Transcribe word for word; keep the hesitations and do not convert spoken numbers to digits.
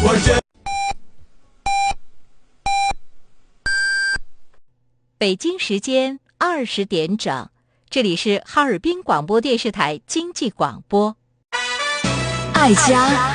北京时间二十点整，这里是哈尔滨广播电视台经济广播。 爱家